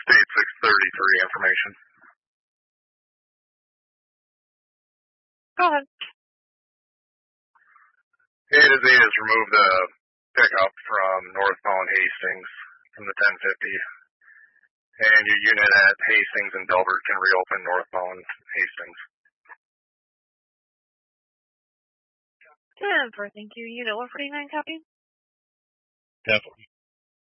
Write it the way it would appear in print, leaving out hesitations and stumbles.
State 633 information. Go ahead. A to Z has removed the pickup from northbound Hastings from the 1050. And your unit at Hastings and Delbert can reopen northbound Hastings. 10-4, thank you. Unit 149 copy? Definitely.